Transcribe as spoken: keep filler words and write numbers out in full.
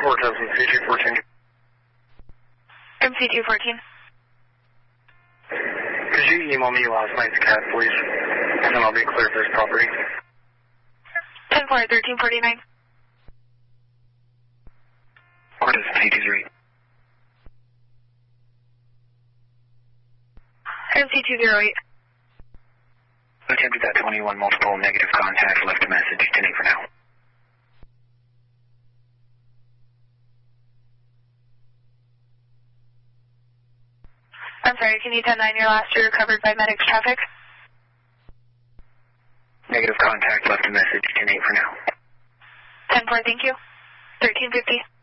Report to M C two fourteen. M C two fourteen. Could you email me last night's C A D, please? And then I'll be clear for this property. ten four thirteen forty-nine. What is M C two zero eight? M C two zero eight. Attempted that twenty-one multiple negative contact, left a message, ten eight for now. I'm sorry, can you ten nine your last year covered by medics traffic? Negative contact, left a message, ten eight for now. ten four, thank you. thirteen fifty.